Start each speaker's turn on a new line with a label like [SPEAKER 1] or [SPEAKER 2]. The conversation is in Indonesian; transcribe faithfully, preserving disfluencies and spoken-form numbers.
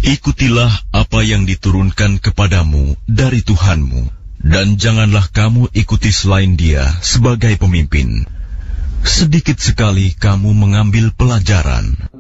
[SPEAKER 1] Ikutilah apa yang diturunkan kepadamu dari Tuhanmu, dan janganlah kamu ikuti selain Dia sebagai pemimpin. Sedikit sekali kamu mengambil pelajaran.